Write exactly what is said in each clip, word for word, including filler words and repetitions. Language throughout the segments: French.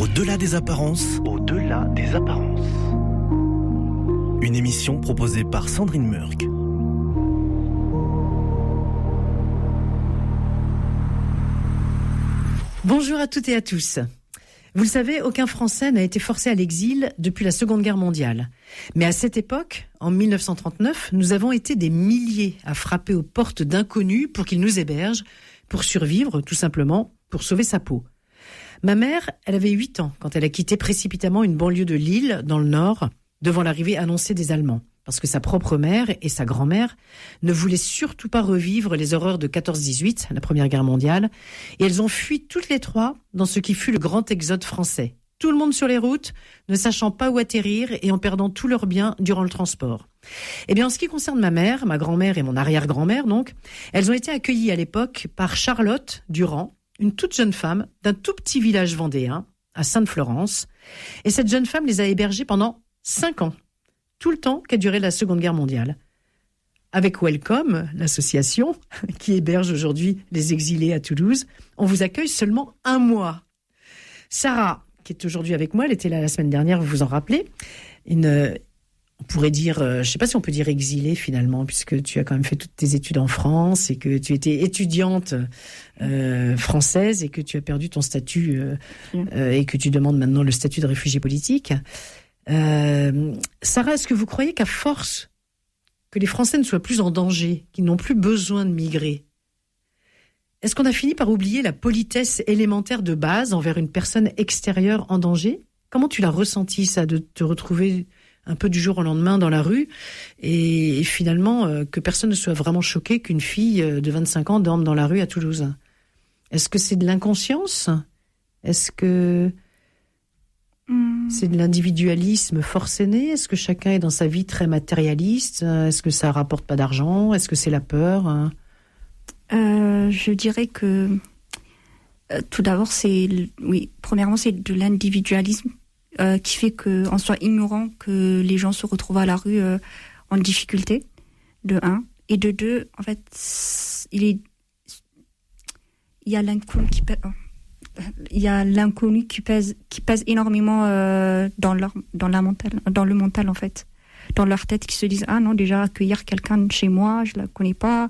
Au-delà des apparences, Au-delà des apparences. une émission proposée par Sandrine Murk. Bonjour à toutes et à tous. Vous le savez, aucun Français n'a été forcé à l'exil depuis la Seconde Guerre mondiale. Mais à cette époque, en mille neuf cent trente-neuf, nous avons été des milliers à frapper aux portes d'inconnus pour qu'ils nous hébergent, pour survivre, tout simplement, pour sauver sa peau. Ma mère, elle avait huit ans quand elle a quitté précipitamment une banlieue de Lille, dans le Nord, devant l'arrivée annoncée des Allemands. Parce que sa propre mère et sa grand-mère ne voulaient surtout pas revivre les horreurs de quatorze dix-huit, la Première Guerre mondiale, et elles ont fui toutes les trois dans ce qui fut le grand exode français. Tout le monde sur les routes, ne sachant pas où atterrir et en perdant tous leurs biens durant le transport. Eh bien, en ce qui concerne ma mère, ma grand-mère et mon arrière-grand-mère, donc, elles ont été accueillies à l'époque par Charlotte Durand, une toute jeune femme d'un tout petit village vendéen, à Sainte-Florence. Et cette jeune femme les a hébergées pendant cinq ans. Tout le temps qu'a duré la Seconde Guerre mondiale. Avec Welcome, l'association qui héberge aujourd'hui les exilés à Toulouse, on vous accueille seulement un mois. Sarah, qui est aujourd'hui avec moi, elle était là la semaine dernière, vous vous en rappelez, une, on pourrait dire, je ne sais pas si on peut dire exilée finalement, puisque tu as quand même fait toutes tes études en France et que tu étais étudiante euh, française et que tu as perdu ton statut euh, mmh. euh, et que tu demandes maintenant le statut de réfugié politique. Euh, Sarah, est-ce que vous croyez qu'à force que les Français ne soient plus en danger, qu'ils n'ont plus besoin de migrer, est-ce qu'on a fini par oublier la politesse élémentaire de base envers une personne extérieure en danger ? Comment tu l'as ressenti, ça, de te retrouver un peu du jour au lendemain dans la rue et, et finalement euh, que personne ne soit vraiment choqué qu'une fille de vingt-cinq ans dorme dans la rue à Toulouse ? Est-ce que c'est de l'inconscience ? Est-ce que c'est de l'individualisme forcené ? Est-ce que chacun est dans sa vie très matérialiste ? Est-ce que ça rapporte pas d'argent ? Est-ce que c'est la peur ? euh, Je dirais que euh, tout d'abord, c'est oui. Premièrement, c'est de l'individualisme euh, qui fait qu'on soit ignorant que les gens se retrouvent à la rue euh, en difficulté. De un, et de deux, en fait, il est il y a l'inconnu qui pèse. Il y a l'inconnu qui pèse, qui pèse énormément euh, dans leur, dans la mental, dans le mental en fait, dans leur tête, qui se disent ah non, déjà accueillir quelqu'un chez moi, je la connais pas,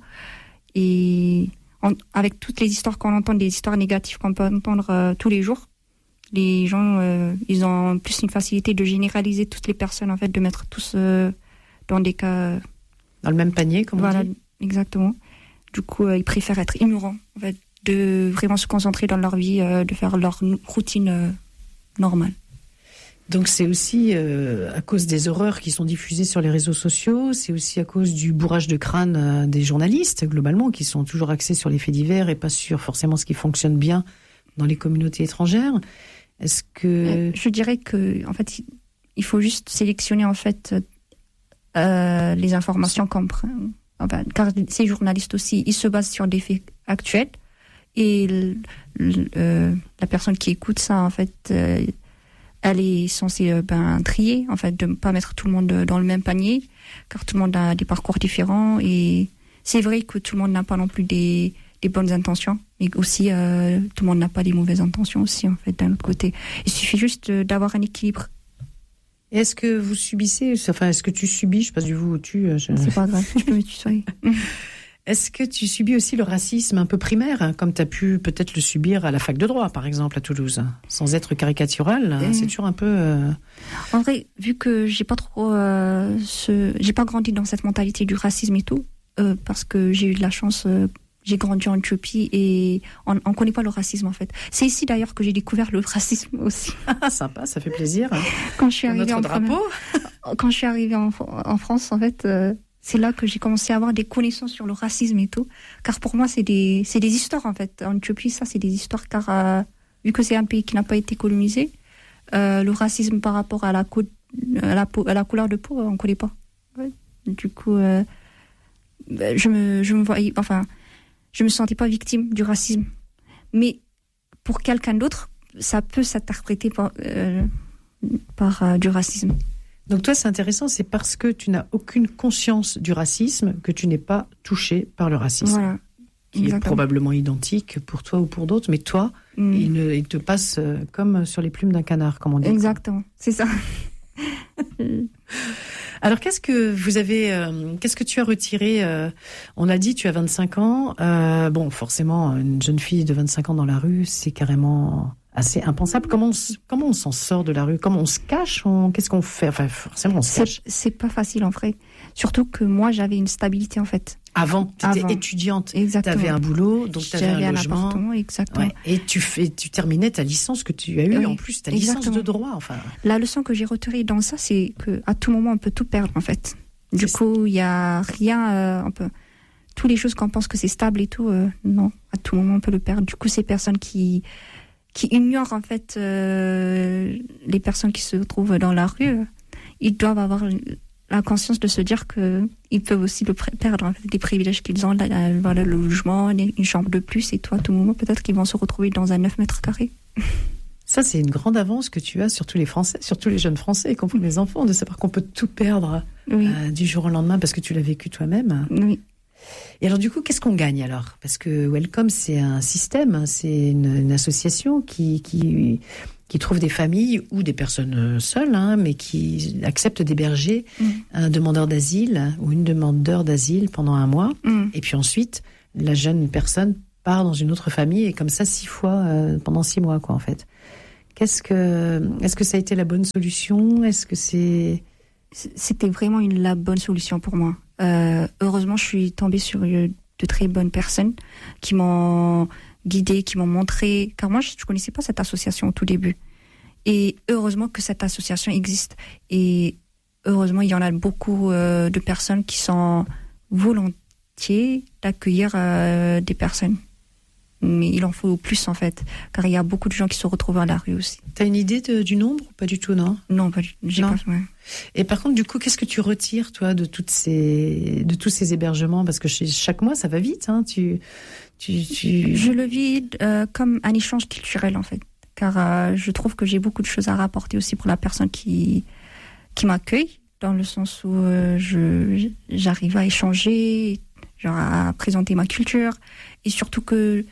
et en, avec toutes les histoires qu'on entend, des histoires négatives qu'on peut entendre euh, tous les jours, les gens euh, ils ont plus une facilité de généraliser toutes les personnes en fait, de mettre tous euh, dans des cas dans le même panier, comme voilà, on dit. Exactement. Du coup, euh, ils préfèrent être ignorants en fait, de vraiment se concentrer dans leur vie, euh, de faire leur routine euh, normale. Donc c'est aussi euh, à cause des horreurs qui sont diffusées sur les réseaux sociaux, c'est aussi à cause du bourrage de crâne euh, des journalistes, globalement, qui sont toujours axés sur les faits divers et pas sur forcément ce qui fonctionne bien dans les communautés étrangères. Est-ce que... Euh, je dirais que, en fait, il faut juste sélectionner, en fait, euh, les informations qu'on prend. Enfin, car ces journalistes aussi, ils se basent sur des faits actuels. Et le, le, euh, la personne qui écoute ça, en fait, euh, elle est censée euh, ben, trier, en fait, de ne pas mettre tout le monde dans le même panier, car tout le monde a des parcours différents. Et c'est vrai que tout le monde n'a pas non plus des, des bonnes intentions, mais aussi euh, tout le monde n'a pas des mauvaises intentions aussi, en fait, d'un autre côté. Il suffit juste d'avoir un équilibre. Et est-ce que vous subissez, enfin, est-ce que tu subis, je passe du vous au tu je... C'est pas grave, tu peux me tutoyer. Est-ce que tu subis aussi le racisme un peu primaire, hein, comme tu as pu peut-être le subir à la fac de droit, par exemple, à Toulouse, sans être caricatural, hein, c'est toujours un peu... Euh... En vrai, vu que j'ai pas trop... Euh, ce... J'ai pas grandi dans cette mentalité du racisme et tout, euh, parce que j'ai eu de la chance... Euh, j'ai grandi en Éthiopie et on ne connaît pas le racisme, en fait. C'est ici, d'ailleurs, que j'ai découvert le racisme aussi. Ah, sympa, ça fait plaisir. Quand je suis arrivée Notre en drapeau. Première... Quand je suis arrivée en, en France, en fait... Euh... C'est là que j'ai commencé à avoir des connaissances sur le racisme et tout. Car pour moi, c'est des, c'est des histoires, en fait. En Éthiopie, ça, c'est des histoires. Car euh, vu que c'est un pays qui n'a pas été colonisé, euh, le racisme par rapport à la, co- à la, peau, à la couleur de peau, on ne connaît pas. Ouais. Du coup, euh, je me, je me voyais, enfin, je me sentais pas victime du racisme. Mais pour quelqu'un d'autre, ça peut s'interpréter par, euh, par euh, du racisme. Donc toi, c'est intéressant, c'est parce que tu n'as aucune conscience du racisme que tu n'es pas touché par le racisme. Voilà, qui exactement. Est probablement identique pour toi ou pour d'autres, mais toi, Mm. Il, ne, il te passe euh, comme sur les plumes d'un canard, comme on dit. Exactement, c'est ça. Alors, qu'est-ce que vous avez, euh, qu'est-ce que tu as retiré euh, On a dit, tu as vingt-cinq ans. Euh, bon, forcément, une jeune fille de vingt-cinq ans dans la rue, c'est carrément assez impensable. Comment on, comment on s'en sort de la rue? Comment on se cache? on, Qu'est-ce qu'on fait? Enfin, forcément, on se cache. C'est, c'est pas facile en vrai. Surtout que moi, j'avais une stabilité en fait. Avant, tu étais Avant. étudiante. Exactement. Tu avais un boulot, donc tu avais un J'avais logement. un appartement, exactement. Ouais. Et tu, fais, tu terminais ta licence que tu as eue Oui, en plus, ta licence exactement. de droit. Enfin. La leçon que j'ai retenue dans ça, c'est qu'à tout moment, on peut tout perdre en fait. Du C'est coup, il y a rien, euh, on peut, toutes les choses qu'on pense que c'est stable et tout, euh, non, à tout moment, on peut le perdre. Du coup, ces personnes qui, qui ignorent en fait euh, les personnes qui se trouvent dans la rue, euh, ils doivent avoir la conscience de se dire que ils peuvent aussi le pr- perdre en fait, des privilèges qu'ils ont, là, voilà, le logement, une chambre de plus, et toi, à tout moment, peut-être qu'ils vont se retrouver dans un neuf mètres carrés. Ça, c'est une grande avance que tu as sur tous les Français, sur tous les jeunes Français, y compris les enfants, de savoir qu'on peut tout perdre Oui, euh, du jour au lendemain parce que tu l'as vécu toi-même. oui. Et alors, du coup, qu'est-ce qu'on gagne alors? Parce que Welcome, c'est un système, c'est une, une association qui, qui, qui trouve des familles ou des personnes seules, hein, mais qui acceptent d'héberger Mm. un demandeur d'asile ou une demandeur d'asile pendant un mois. Mm. Et puis ensuite, la jeune personne part dans une autre famille et comme ça six fois euh, pendant six mois, quoi, en fait. Qu'est-ce que, est-ce que ça a été la bonne solution? Est-ce que c'est... C'était vraiment une, la bonne solution pour moi. Euh, heureusement, je suis tombée sur euh, de très bonnes personnes qui m'ont guidée, qui m'ont montré. Car moi, je ne connaissais pas cette association au tout début. Et heureusement que cette association existe. Et heureusement, il y en a beaucoup euh, de personnes qui sont volontiers d'accueillir euh, des personnes. Mais il en faut plus, en fait. Car il y a beaucoup de gens qui se retrouvent à la rue aussi. T'as une idée de, du nombre ou pas du tout, non? Non, pas du- j'ai Non. pas... Ouais. Et par contre, du coup, qu'est-ce que tu retires, toi, de toutes ces, de tous ces hébergements? Parce que chez, chaque mois, ça va vite, hein. Tu, tu, tu... Je le vis euh, comme un échange culturel, en fait. Car euh, je trouve que j'ai beaucoup de choses à rapporter aussi pour la personne qui, qui m'accueille, dans le sens où euh, je, j'arrive à échanger, genre à présenter ma culture, et surtout que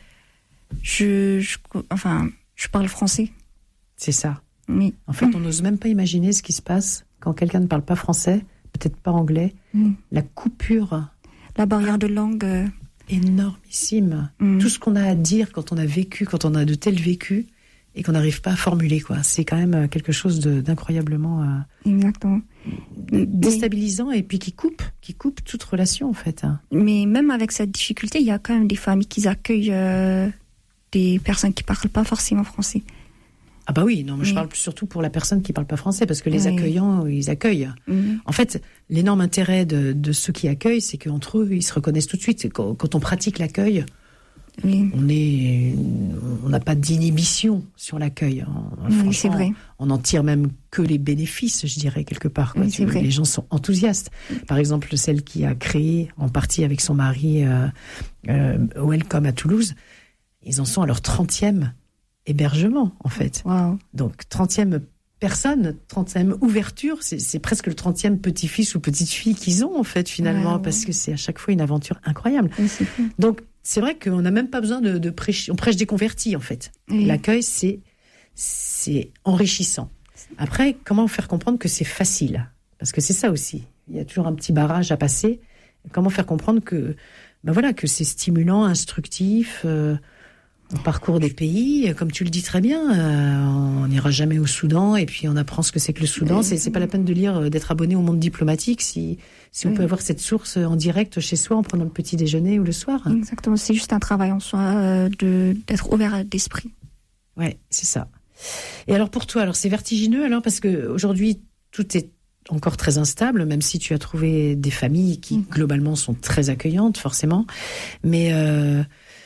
je, je, enfin, je parle français. C'est ça. Oui. En fait, on n'ose même pas imaginer ce qui se passe quand quelqu'un ne parle pas français, peut-être pas anglais. Mm. La coupure La barrière de langue. euh, énormissime. mm. Tout ce qu'on a à dire quand on a vécu, quand on a de tels vécus, et qu'on n'arrive pas à formuler, quoi. C'est quand même quelque chose de, d'incroyablement euh, Exactement. déstabilisant et puis qui coupe, qui coupe toute relation, en fait. Mais même avec cette difficulté, il y a quand même des familles qui accueillent euh, des personnes qui parlent pas forcément français. Ah bah oui, non, mais je Oui. parle surtout pour la personne qui parle pas français, parce que les Oui. accueillants, ils accueillent. Mm. En fait, l'énorme intérêt de, de ceux qui accueillent, c'est qu'entre eux, ils se reconnaissent tout de suite. Quand, quand on pratique l'accueil, Oui. on est, on n'a pas d'inhibition sur l'accueil. Oui, Franchement, c'est vrai. on n'en tire même que les bénéfices, je dirais, quelque part, quoi. Oui, Tu- c'est vrai. Les gens sont enthousiastes. Par exemple, celle qui a créé, en partie avec son mari, euh, euh, Welcome à Toulouse, ils en sont à leur trentième hébergement, en fait. Waouh. Donc, trentième personne, trentième ouverture, c'est, c'est presque le trentième petit-fils ou petite-fille qu'ils ont, en fait, finalement, Ouais, ouais. parce que c'est à chaque fois une aventure incroyable. Oui, c'est fou. Donc, c'est vrai qu'on n'a même pas besoin de, de prêcher. On prêche des convertis, en fait. Oui. L'accueil, c'est, c'est enrichissant. Après, comment faire comprendre que c'est facile? Parce que c'est ça aussi. Il y a toujours un petit barrage à passer. Comment faire comprendre que, ben voilà, que c'est stimulant, instructif. Euh, on parcourt des pays, comme tu le dis très bien. Euh, on n'ira jamais au Soudan et puis on apprend ce que c'est que le Soudan. Oui. C'est, c'est pas la peine de lire, euh, d'être abonné au Monde diplomatique si, si on Oui. peut avoir cette source en direct chez soi en prenant le petit déjeuner ou le soir. Exactement. C'est juste un travail en soi euh, de d'être ouvert d'esprit. Ouais, c'est ça. Et alors pour toi, alors c'est vertigineux alors parce que aujourd'hui tout est encore très instable, même si tu as trouvé des familles qui Mm. globalement sont très accueillantes forcément, mais euh,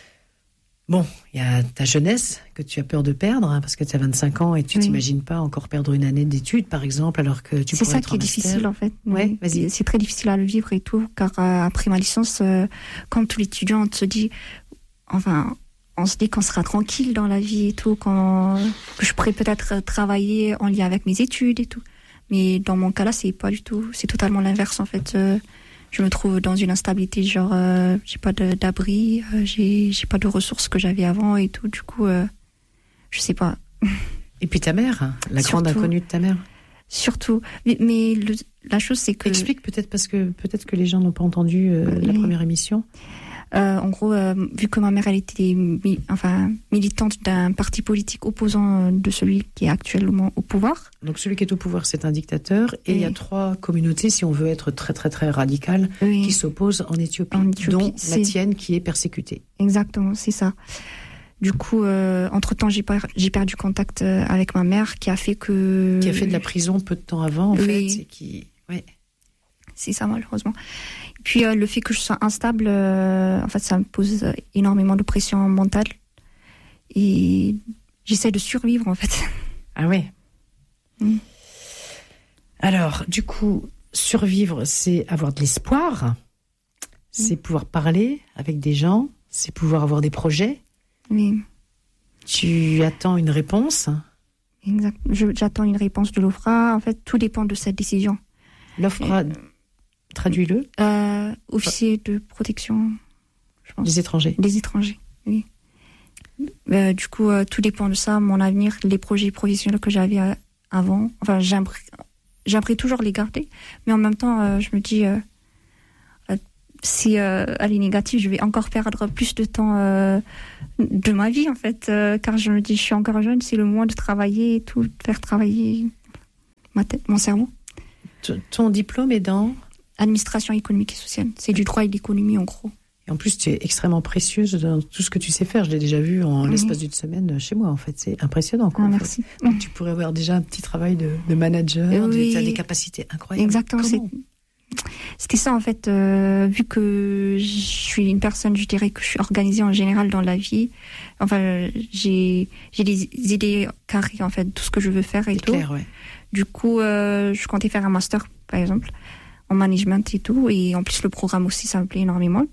bon, il y a ta jeunesse que tu as peur de perdre hein, parce que tu as vingt-cinq ans et tu Oui. t'imagines pas encore perdre une année d'études par exemple alors que tu C'est pourrais ça être qui en est master. difficile en fait. Ouais, Oui. vas-y. C'est, c'est très difficile à le vivre et tout, car euh, après ma licence, euh, comme tout l'étudiant, on se dit, enfin, on se dit qu'on sera tranquille dans la vie et tout, quand que je pourrais peut-être travailler en lien avec mes études et tout. Mais dans mon cas là, c'est pas du tout, c'est totalement l'inverse en fait. Euh, je me trouve dans une instabilité, genre euh, j'ai pas de, d'abri, euh, j'ai j'ai pas de ressources que j'avais avant et tout. Du coup, euh, je sais pas. Et puis ta mère, la Surtout. grande inconnue de ta mère. Surtout. Mais, mais le, la chose, c'est que... Explique peut-être, parce que peut-être que les gens n'ont pas entendu euh, la Oui. première émission. Euh, en gros, euh, vu que ma mère, elle était mi- enfin, militante d'un parti politique opposant euh, de celui qui est actuellement au pouvoir. Donc celui qui est au pouvoir, c'est un dictateur. Et Oui. il y a trois communautés, si on veut être très très très radical, Oui. qui s'opposent en Éthiopie, En Éthiopie, dont la c'est- tienne qui est persécutée. Exactement, c'est ça. Du coup, euh, entre-temps, j'ai, per- j'ai perdu contact euh, avec ma mère, qui a fait que... Qui a fait de la prison peu de temps avant, en Oui. fait. Et qui... ouais. C'est ça, malheureusement. Puis euh, le fait que je sois instable, euh, en fait, ça me pose euh, énormément de pression mentale. Et j'essaie de survivre, en fait. Ah ouais. Mm. Alors, du coup, survivre, c'est avoir de l'espoir, c'est pouvoir parler avec des gens, c'est pouvoir avoir des projets. Oui, Tu attends une réponse. exact. Je- j'attends une réponse de l'O F R A. En fait, tout dépend de cette décision. L'O F R A, traduis-le, Euh, officier de protection, je pense. les étrangers. Des étrangers, oui. Euh, du coup, euh, tout dépend de ça, mon avenir, les projets professionnels que j'avais euh, avant. Enfin, j'aimerais, j'aimerais toujours les garder, mais en même temps, euh, je me dis, euh, euh, si euh, elle est négative, je vais encore perdre plus de temps euh, de ma vie, en fait, euh, car je me dis, je suis encore jeune, c'est le moment de travailler et tout, de faire travailler ma tête, mon cerveau. T- Ton diplôme est dans... Administration économique et sociale, c'est du droit et de l'économie, en gros. Et en plus, tu es extrêmement précieuse dans tout ce que tu sais faire. Je l'ai déjà vu en Mhm. l'espace d'une semaine chez moi, en fait. C'est impressionnant, quoi. Ah, en fait. merci. Tu pourrais avoir déjà un petit travail de, de manager, Euh, tu oui. as des capacités incroyables. Exactement, c'est- Comment C'était ça en fait, euh, vu que je suis une personne, je dirais que je suis organisée en général dans la vie. Enfin, euh, j'ai j'ai des idées carrées en fait, tout ce que je veux faire et C'est tout. clair, ouais. Du coup, euh, je comptais faire un master par exemple en management et tout, et en plus le programme aussi ça me plaît énormément.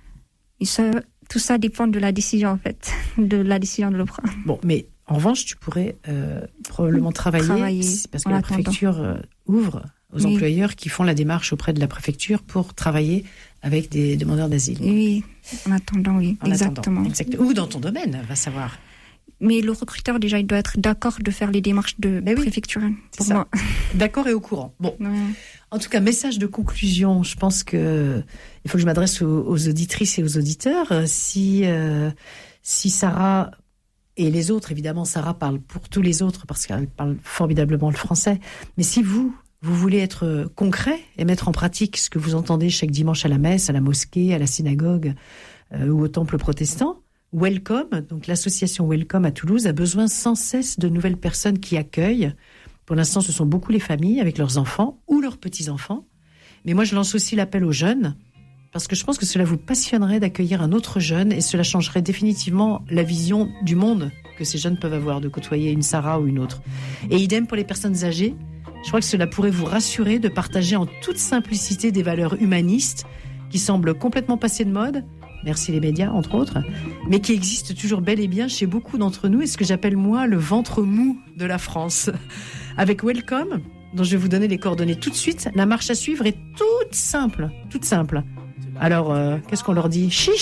Et ça, tout ça dépend de la décision en fait, de la décision de l'O F R A. Bon, mais en revanche, tu pourrais euh, probablement travailler, Travailler parce que en la attendant. préfecture euh, ouvre aux Oui. employeurs qui font la démarche auprès de la préfecture pour travailler avec des demandeurs d'asile. Oui, en attendant, oui, En exactement. attendant, exact- Ou dans ton domaine, va savoir. Mais le recruteur déjà, il doit être d'accord de faire les démarches de Ben oui, préfecturales pour ça. moi. D'accord et au courant. Bon, Ouais. en tout cas, message de conclusion. Je pense que il faut que je m'adresse aux, aux auditrices et aux auditeurs. Euh, Si euh, si Sarah et les autres, évidemment, Sarah parle pour tous les autres parce qu'elle parle formidablement le français. Mais si vous vous voulez être concret et mettre en pratique ce que vous entendez chaque dimanche à la messe, à la mosquée, à la synagogue euh, ou au temple protestant, Welcome, donc l'association Welcome à Toulouse, a besoin sans cesse de nouvelles personnes qui accueillent. Pour l'instant, ce sont beaucoup les familles avec leurs enfants ou leurs petits-enfants. Mais moi, je lance aussi l'appel aux jeunes, parce que je pense que cela vous passionnerait d'accueillir un autre jeune et cela changerait définitivement la vision du monde que ces jeunes peuvent avoir, de côtoyer une Sarah ou une autre. Et idem pour les personnes âgées. Je crois que cela pourrait vous rassurer de partager en toute simplicité des valeurs humanistes qui semblent complètement passées de mode, merci les médias entre autres, mais qui existent toujours bel et bien chez beaucoup d'entre nous et ce que j'appelle moi le ventre mou de la France. Avec Welcome, dont je vais vous donner les coordonnées tout de suite, la marche à suivre est toute simple, toute simple. Alors, euh, qu'est-ce qu'on leur dit ? Chiche !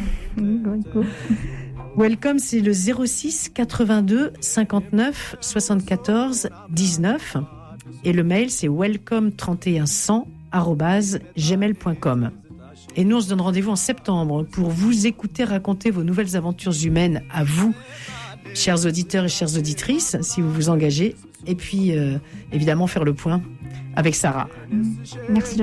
Welcome, c'est le zéro six quatre-vingt-deux cinquante-neuf soixante-quatorze dix-neuf et le mail c'est welcome trente et un cent arobase gmail point com. Et nous on se donne rendez-vous en septembre pour vous écouter raconter vos nouvelles aventures humaines à vous, chers auditeurs et chères auditrices, si vous vous engagez, et puis euh, évidemment faire le point avec Sarah. Merci.